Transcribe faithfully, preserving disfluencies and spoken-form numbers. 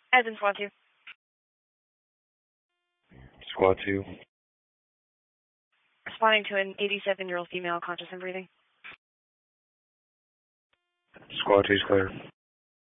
As in Squad two. Squad two. Responding to an eighty-seven-year-old female conscious and breathing. Squad two's clear.